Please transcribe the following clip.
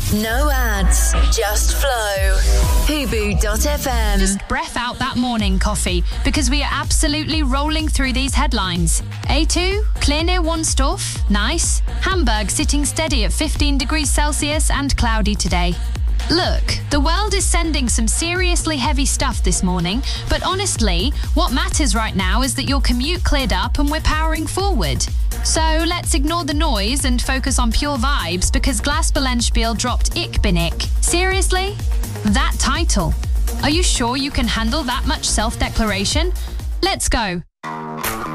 No ads, just flow. Hubu.fm. Just breath out that morning coffee because we are absolutely rolling through these headlines. A2, clear near Wonstorf, nice. Hamburg sitting steady at 15 degrees Celsius and cloudy today. Look, the world is sending some seriously heavy stuff this morning, but honestly, what matters right now is that your commute cleared up and we're powering forward. So let's ignore the noise and focus on pure vibes because Glasspellenspiel dropped Ich bin ich. Seriously? That title. Are you sure you can handle that much self-declaration? Let's go.